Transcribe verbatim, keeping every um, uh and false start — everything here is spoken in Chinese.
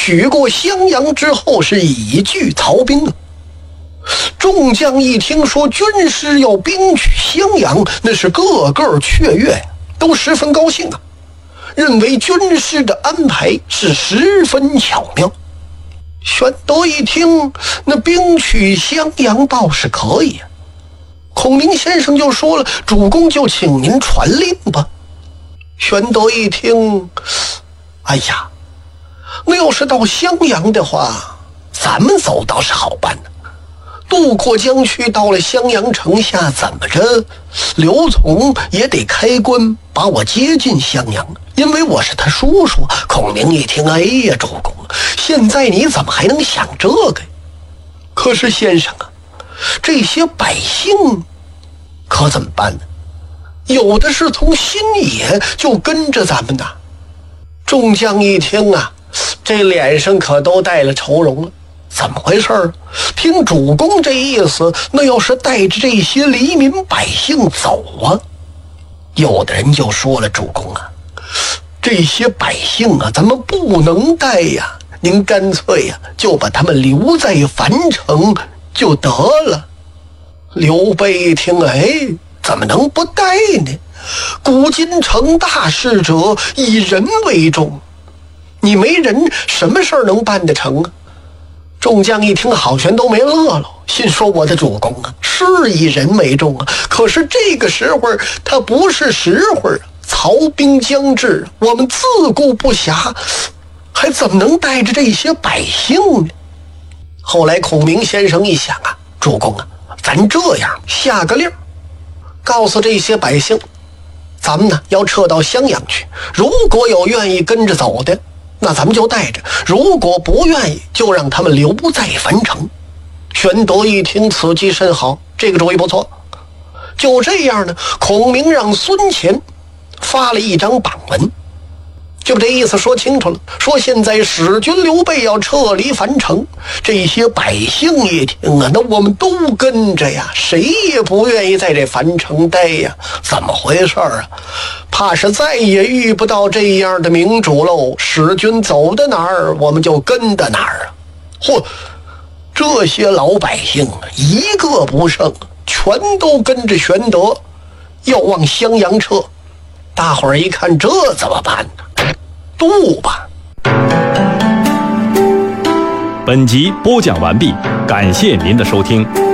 取过襄阳之后是以拒曹兵啊。众将一听说军师要兵取襄阳，那是个个雀跃呀，都十分高兴啊，认为军师的安排是十分巧妙。玄德一听，那兵取襄阳倒是可以啊。孔明先生就说了，主公就请您传令吧。玄德一听，哎呀，那要是到襄阳的话，咱们走倒是好办的，渡过江去到了襄阳城下，怎么着刘琮也得开关把我接进襄阳，因为我是他叔叔。孔明一听，哎呀，主公，现在你怎么还能想这个呀？可是先生啊，这些百姓可怎么办呢？有的是从新野就跟着咱们的。众将一听啊，这脸上可都带了愁容了。怎么回事？听主公这意思，那要是带着这些黎民百姓走啊？有的人就说了，主公啊，这些百姓啊，咱们不能带呀，您干脆呀，就把他们留在樊城就得了。刘备一听，哎，怎么能不带呢？古今成大事者以人为重，你没人什么事儿能办得成啊？众将一听，好，全都没乐了，心说我的主公啊，是以人为重啊，可是这个时候他不是时候啊，曹兵将至，我们自顾不暇，还怎么能带着这些百姓呢？后来孔明先生一想啊，主公啊，咱这样下个令，告诉这些百姓，咱们呢要撤到襄阳去，如果有愿意跟着走的，那咱们就带着，如果不愿意，就让他们留在樊城。玄德一听，此计甚好，这个主意不错。就这样呢，孔明让孙乾发了一张榜文，就把这意思说清楚了，说现在使君刘备要撤离樊城，这些百姓一听啊，那我们都跟着呀，谁也不愿意在这樊城待呀，怎么回事啊？怕是再也遇不到这样的明主喽，使君走到哪儿我们就跟到哪儿啊！嚯，这些老百姓啊，一个不剩，全都跟着玄德要往襄阳撤。大伙儿一看，这怎么办呢？渡吧。 本集播讲完毕，感谢您的收听。